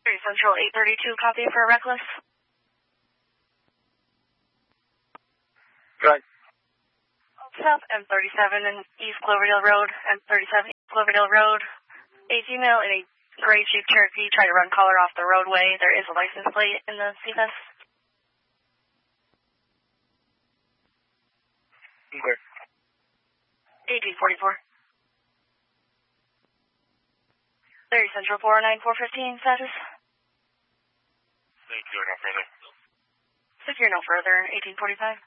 3 Central 832, copy for Reckless. Good. South M37 and East Cloverdale Road, M37 East Cloverdale Road. A female in a gray Jeep Cherokee tried to run caller off the roadway. There is a license plate in the CFS. Okay. 1844. 30 Central 409 415, status. Secure no further. Secure no further, 1845.